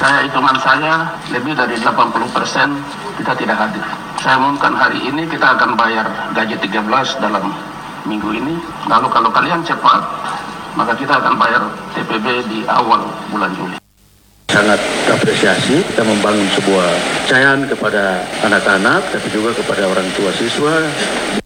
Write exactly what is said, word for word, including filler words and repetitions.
Saya hitungan saya lebih dari delapan puluh persen kita tidak hadir. Saya umumkan hari ini kita akan bayar gaji tiga belas dalam minggu ini. Lalu kalau kalian cepat, maka kita akan bayar T P B di awal bulan Juli. Sangat apresiasi kita membangun sebuah kepercayaan kepada anak-anak, tapi juga kepada orang tua siswa